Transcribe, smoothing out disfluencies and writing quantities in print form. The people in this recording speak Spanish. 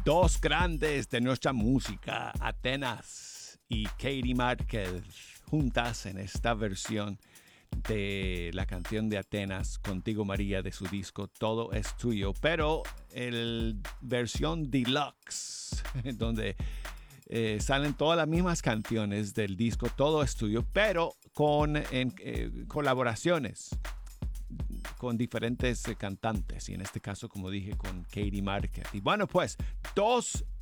Dos grandes de nuestra música, Atenas y Katie Márquez, juntas en esta versión de la canción de Atenas, Contigo María, de su disco Todo es Tuyo, pero el versión deluxe, donde salen todas las mismas canciones del disco Todo es Tuyo, pero con colaboraciones con diferentes cantantes, y en este caso, como dije, con Katie Márquez. Y bueno, pues, dos